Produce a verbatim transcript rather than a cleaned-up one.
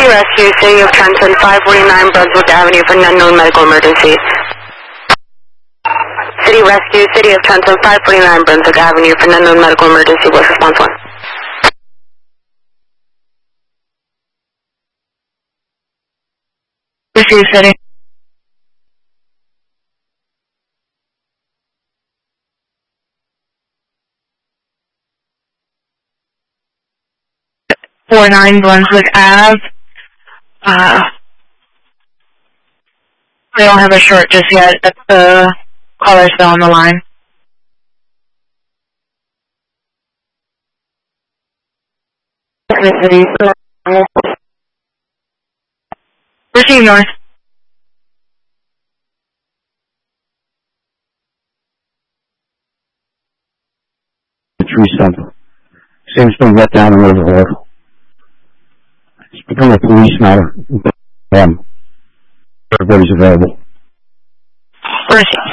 City Rescue, City of Trenton, five forty-nine Brunswick Avenue for an unknown medical emergency. City Rescue, City of Trenton, five forty-nine Brunswick Avenue for an unknown medical emergency. What's response one? Receive City. four nine Brunswick Ave. Uh, we don't have a short just yet. The caller's still on the line. Receive North. Tree stump seems to get down and overhead. It's become a police matter. Um, everybody's available. Receive.